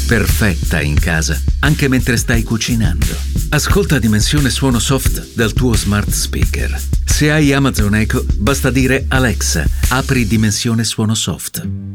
perfetta in casa, anche mentre stai cucinando. Ascolta Dimensione Suono Soft dal tuo smart speaker. Se hai Amazon Echo, basta dire Alexa, apri Dimensione Suono Soft.